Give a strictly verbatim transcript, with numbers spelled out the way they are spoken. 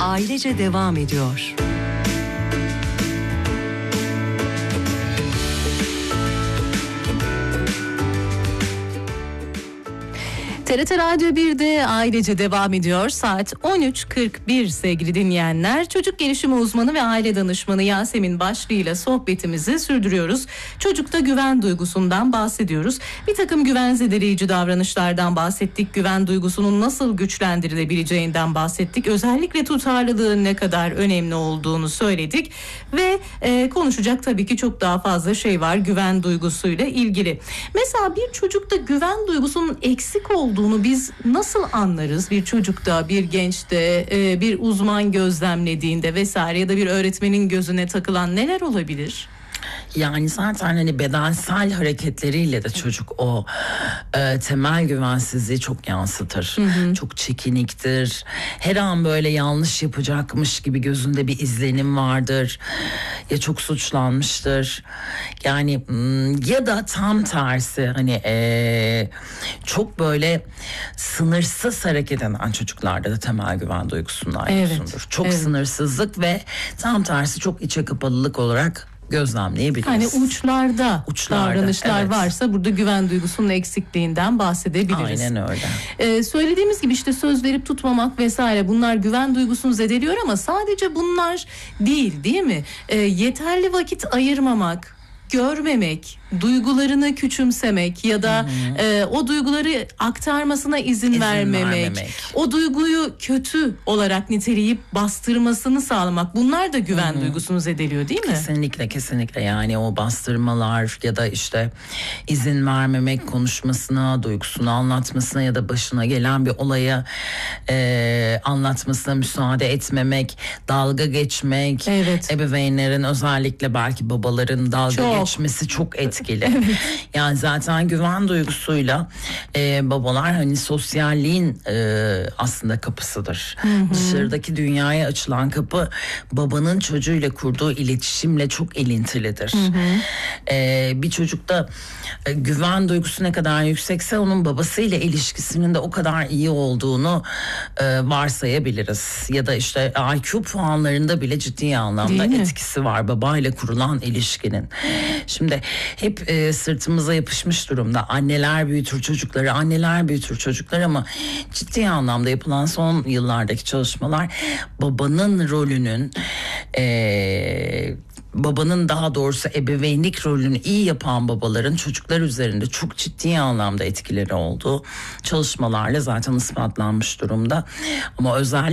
Ailece devam ediyor. T R T Radyo birde Ailece devam ediyor. Saat on üç kırk bir sevgili dinleyenler. Çocuk gelişimi uzmanı ve aile danışmanı Yasemin Başlı ile sohbetimizi sürdürüyoruz. Çocukta güven duygusundan bahsediyoruz. Bir takım güven zedeleyici davranışlardan bahsettik. Güven duygusunun nasıl güçlendirilebileceğinden bahsettik. Özellikle tutarlılığın ne kadar önemli olduğunu söyledik. Ve e, konuşacak tabii ki çok daha fazla şey var güven duygusuyla ilgili. Mesela bir çocukta güven duygusunun eksik olduğunu olduğunu biz nasıl anlarız? Bir çocukta, bir gençte, bir uzman gözlemlediğinde vesaire ya da bir öğretmenin gözüne takılan neler olabilir? Yani zaten hani bedensel hareketleriyle de çocuk o e, temel güvensizliği çok yansıtır. Hı hı. Çok çekiniktir. Her an böyle yanlış yapacakmış gibi gözünde bir izlenim vardır. Ya çok suçlanmıştır. Yani ya da tam tersi hani e, çok böyle sınırsız hareket eden çocuklarda da temel güven duygusundan evet. yoksundur. Çok evet. sınırsızlık ve tam tersi çok içe kapalılık olarak gözlemleyebiliriz. Hani uçlarda, uçlarda davranışlar evet. varsa burada güven duygusunun eksikliğinden bahsedebiliriz. Aynen öyle. Ee, söylediğimiz gibi işte söz verip tutmamak vesaire bunlar güven duygusunu zedeliyor ama sadece bunlar değil değil mi? Ee, yeterli vakit ayırmamak, görmemek, duygularını küçümsemek ya da e, o duyguları aktarmasına izin, izin vermemek, vermemek, o duyguyu kötü olarak niteleyip bastırmasını sağlamak bunlar da güven Hı-hı. duygusunu zedeliyor değil mi? Kesinlikle kesinlikle yani o bastırmalar ya da işte izin vermemek konuşmasına, duygusunu anlatmasına ya da başına gelen bir olaya e, anlatmasına müsaade etmemek, dalga geçmek, evet. ebeveynlerin özellikle belki babaların dalga çok. geçmesi çok etkili. Evet. Yani zaten güven duygusuyla e, babalar hani sosyalliğin e, aslında kapısıdır. Hı hı. Dışarıdaki dünyaya açılan kapı babanın çocuğuyla kurduğu iletişimle çok ilintilidir. Hı hı. E, bir çocukta e, güven duygusu ne kadar yüksekse onun babasıyla ilişkisinin de o kadar iyi olduğunu e, varsayabiliriz. Ya da işte I Q puanlarında bile ciddi anlamda etkisi var babayla kurulan ilişkinin. Şimdi hep e, sırtımıza yapışmış durumda. Anneler büyütür çocukları, anneler büyütür çocuklar ama ciddi anlamda yapılan son yıllardaki çalışmalar babanın rolünün e, babanın daha doğrusu ebeveynlik rolünü iyi yapan babaların çocuklar üzerinde çok ciddi anlamda etkileri olduğu çalışmalarla zaten ispatlanmış durumda. Ama özellikle